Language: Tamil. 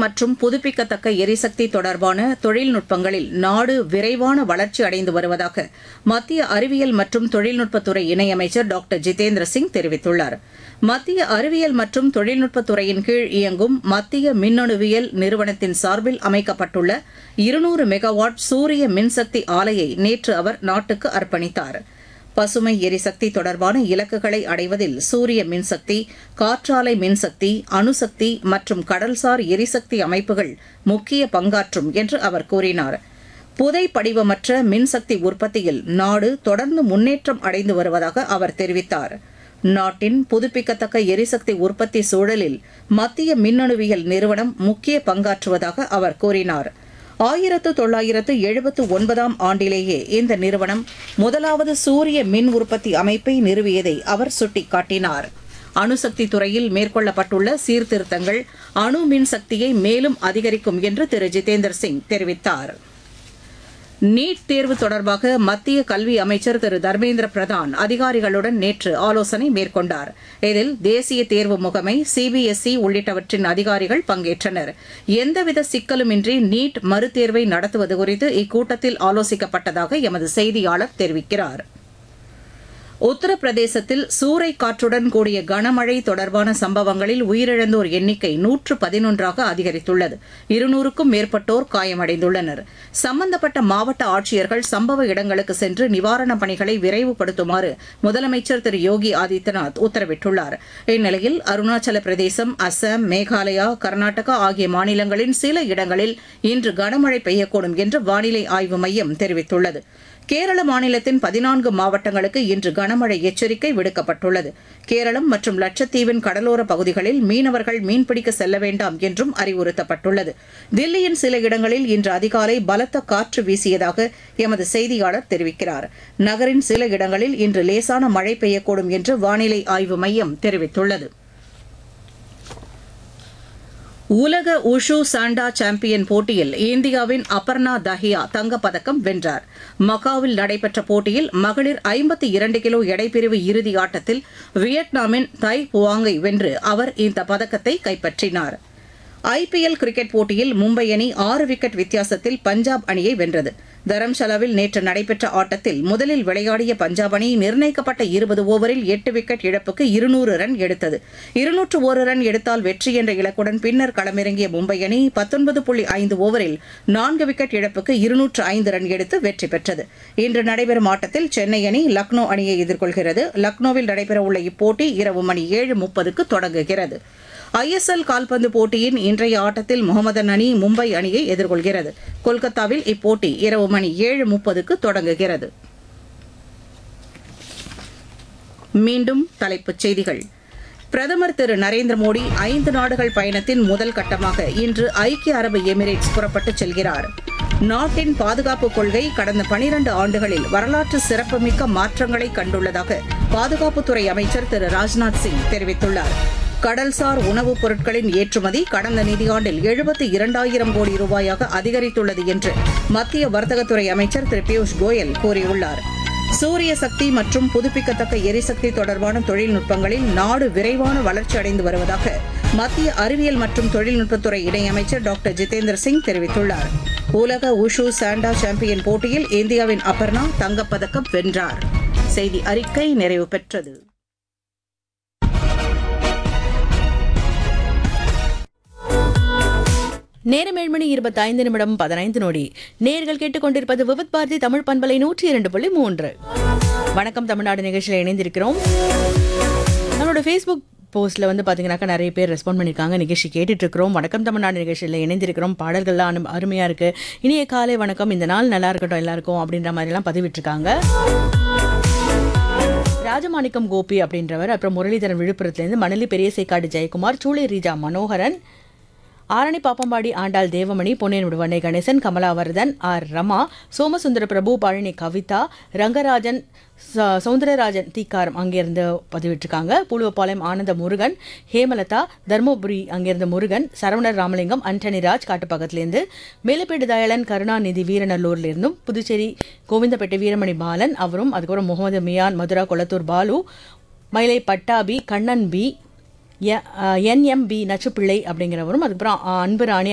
மற்றும் புதுப்பிக்கத்தக்க எரிசக்தி தொடர்பான தொழில்நுட்பங்களில் நாடு விரைவான வளர்ச்சி அடைந்து வருவதாக மத்திய அறிவியல் மற்றும் தொழில்நுட்பத்துறை இணையமைச்சர் டாக்டர் ஜிதேந்திர சிங் தெரிவித்துள்ளார். மத்திய அறிவியல் மற்றும் தொழில்நுட்பத்துறையின் கீழ் இயங்கும் மத்திய மின்னணுவியல் நிறுவனத்தின் சார்பில் அமைக்கப்பட்டுள்ள 200 மெகாவாட் சூரிய மின்சக்தி ஆலையை நேற்று அவர் நாட்டுக்கு அர்ப்பணித்தார். பசுமை எரிசக்தி தொடர்பான இலக்குகளை அடைவதில் சூரிய மின்சக்தி, காற்றாலை மின்சக்தி, அணுசக்தி மற்றும் கடல்சார் எரிசக்தி அமைப்புகள் முக்கிய பங்காற்றும் என்று அவர் கூறினார். புதை படிவமற்ற மின்சக்தி உற்பத்தியில் நாடு தொடர்ந்து முன்னேற்றம் அடைந்து வருவதாக அவர் தெரிவித்தார். நாட்டின் புதுப்பிக்கத்தக்க எரிசக்தி உற்பத்தி சூழலில் மத்திய மின்னணுவியல் நிறுவனம் முக்கிய பங்காற்றுவதாக அவர் கூறினார். 1979 ஆண்டிலேயே இந்த நிறுவனம் முதலாவது சூரிய மின் உற்பத்தி அமைப்பை நிறுவியதை அவர் சுட்டிக்காட்டினார். அணுசக்தி துறையில் மேற்கொள்ளப்பட்டுள்ள சீர்திருத்தங்கள் அணு மின் சக்தியை மேலும் அதிகரிக்கும் என்று திரு ஜிதேந்திர சிங் தெரிவித்தார். நீட் தேர்வு தொடர்பாக மத்திய கல்வி அமைச்சர் திரு தர்மேந்திர பிரதான் அதிகாரிகளுடன் நேற்று ஆலோசனை மேற்கொண்டார். இதில் தேசிய தேர்வு முகமை, சிபிஎஸ்இ உள்ளிட்டவற்றின் அதிகாரிகள் பங்கேற்றனர். எந்தவித சிக்கலுமின்றி நீட் மறுதேர்வை நடத்துவது குறித்து இக்கூட்டத்தில் ஆலோசிக்கப்பட்டதாக எமது செய்தியாளர் தெரிவிக்கிறார். உத்தரப்பிரதேசத்தில் சூறை காற்றுடன் கூடிய கனமழை தொடர்பான சம்பவங்களில் உயிரிழந்தோர் எண்ணிக்கை 111 அதிகரித்துள்ளது. 200க்கும் மேற்பட்டோர் காயமடைந்துள்ளனர். சம்பந்தப்பட்ட மாவட்ட ஆட்சியர்கள் சம்பவ இடங்களுக்கு சென்று நிவாரணப் பணிகளை விரைவுபடுத்துமாறு முதலமைச்சர் திரு யோகி ஆதித்யநாத் உத்தரவிட்டுள்ளார். இந்நிலையில் அருணாச்சல பிரதேசம், அசாம், மேகாலயா, கர்நாடகா ஆகிய மாநிலங்களின் சில இடங்களில் இன்று கனமழை பெய்யக்கூடும் என்று வானிலை ஆய்வு மையம் தெரிவித்துள்ளது. கேரள மாநிலத்தின் 14 மாவட்டங்களுக்கு இன்று கனமழை எச்சரிக்கை விடுக்கப்பட்டுள்ளது. கேரளம் மற்றும் லட்சத்தீவின் கடலோர பகுதிகளில் மீனவர்கள் மீன்பிடிக்க செல்ல வேண்டாம் என்றும் அறிவுறுத்தப்பட்டுள்ளது. தில்லியின் சில இடங்களில் இன்று அதிகாலை பலத்த காற்று வீசியதாக எமது செய்தியாளர் தெரிவிக்கிறார். நகரின் சில இடங்களில் இன்று லேசான மழை பெய்யக்கூடும் என்று வானிலை ஆய்வு மையம் தெரிவித்துள்ளது. உலக உஷு சாண்டா சாம்பியன் போட்டியில் இந்தியாவின் அபர்ணா தஹியா தங்கப்பதக்கம் வென்றார். மக்காவில் நடைபெற்ற போட்டியில் மகளிர் 52 கிலோ எடைப்பிரிவு இறுதி ஆட்டத்தில் வியட்நாமின் தை புவாங்கை வென்று அவர் இந்த பதக்கத்தை கைப்பற்றினார். ஐபிஎல் கிரிக்கெட் போட்டியில் மும்பை அணி 6 விக்கெட் வித்தியாசத்தில் பஞ்சாப் அணியை வென்றது. தரம்ஷாலாவில் நேற்று நடைபெற்ற ஆட்டத்தில் முதலில் விளையாடிய பஞ்சாப் அணி நிர்ணயிக்கப்பட்ட 20 ஓவரில் 8 விக்கெட் இழப்புக்கு 200 ரன் எடுத்தது. 201 ரன் எடுத்தால் வெற்றி என்ற இலக்குடன் பின்னர் களமிறங்கிய மும்பை அணி 19.5 ஓவரில் 4 விக்கெட் இழப்புக்கு 205 ரன் எடுத்து வெற்றி பெற்றது. இன்று நடைபெறும் ஆட்டத்தில் சென்னை அணி லக்னோ அணியை எதிர்கொள்கிறது. லக்னோவில் நடைபெறவுள்ள இப்போட்டி இரவு மணி 7:30க்கு தொடங்குகிறது. ஐஎஸ்எல் கால்பந்து போட்டியின் இன்றைய ஆட்டத்தில் முகமதன் அணி மும்பை அணியை எதிர்கொள்கிறது. கொல்கத்தாவில் இப்போட்டி இரவு மணி 7:30க்கு தொடங்குகிறது. மீண்டும் தலைப்புச் செய்திகள். பிரதமர் திரு நரேந்திர மோடி 5 நாடுகள் பயணத்தின் முதல் கட்டமாக இன்று ஐக்கிய அரபு எமிரேட்ஸ் புறப்பட்டுச் செல்கிறார். நாட்டின் பாதுகாப்பு கொள்கை கடந்த 12 ஆண்டுகளில் வரலாற்று சிறப்புமிக்க மாற்றங்களை கண்டுள்ளதாக பாதுகாப்புத்துறை அமைச்சர் திரு ராஜ்நாத் சிங் தெரிவித்துள்ளார். கடல்சார் உணவுப் பொருட்களின் ஏற்றுமதி கடந்த நிதியாண்டில் 72,000 கோடி ரூபாயாக அதிகரித்துள்ளது என்று மத்திய வர்த்தகத்துறை அமைச்சர் திரு பியூஷ் கோயல் கூறியுள்ளார். சூரிய சக்தி மற்றும் புதுப்பிக்கத்தக்க எரிசக்தி தொடர்பான தொழில்நுட்பங்களில் நாடு விரைவான வளர்ச்சி அடைந்து வருவதாக மத்திய அறிவியல் மற்றும் தொழில்நுட்பத்துறை இணையமைச்சர் டாக்டர் ஜிதேந்திர சிங் தெரிவித்துள்ளார். உலக உஷு சாண்டா சாம்பியன் போட்டியில் இந்தியாவின் அபர்ணா தங்கப்பதக்கம் வென்றார். செய்தி அறிக்கை நிறைவு பெற்றது. நேரம் 7:25 நேர்கள் கேட்டுக்கொண்டிருப்பது விவித் பாரதி தமிழ் பண்பலை 102.3. வணக்கம் தமிழ்நாடு நிகழ்ச்சியில் இணைந்திருக்கிறோம். நம்மளோட ஃபேஸ்புக் போஸ்ட்ல பார்த்தீங்கன்னாக்கா நிறைய பேர் ரெஸ்பாண்ட் பண்ணியிருக்காங்க. நிகழ்ச்சி கேட்டுட்டு இருக்கிறோம். வணக்கம் தமிழ்நாடு நிகழ்ச்சியில் இணைந்திருக்கிறோம். பாடல்கள்லாம் அருமையாக இருக்கு. இனிய காலை வணக்கம், இந்த நாள் நல்லா இருக்கட்டும் எல்லாருக்கும் அப்படின்ற மாதிரிலாம் பதிவிட்டிருக்காங்க. ராஜமாணிக்கம் கோபி அப்படின்றவர், அப்புறம் முரளிதரன் விழுப்புரத்துலேருந்து, மணலி பெரியசைக்காடு ஜெயக்குமார், சூளை ரீஜா மனோகரன், ஆரணி பாப்பம்பாடி ஆண்டாள் தேவமணி, பொன்னேன் வண்ணை கணேசன், கமலாவர்தன், ஆர் ரமா, சோமசுந்தர பிரபு, பழனி கவிதா, ரங்கராஜன், சௌந்தரராஜன் தீக்காரம் அங்கேருந்து பதிவிட்டிருக்காங்க. பூலுவப்பாளையம் ஆனந்த முருகன், ஹேமலதா, தர்மபுரி அங்கேருந்து முருகன், சரவணர் ராமலிங்கம், அண்டனி ராஜ் காட்டுப்பக்கத்துலேருந்து, மேலப்பேடு தயாளன், கருணாநிதி வீரநல்லூர்லேருந்தும், புதுச்சேரி கோவிந்தப்பேட்டை வீரமணி பாலன் அவரும், அதுக்கப்புறம் முகமது மியான், மதுரா கொளத்தூர் பாலு, மயிலை பட்டாபி, கண்ணன் பி, NMB நச்சுப்பிள்ளை அப்படிங்கிறவரும், அதுக்கப்புறம் அன்பு ராணி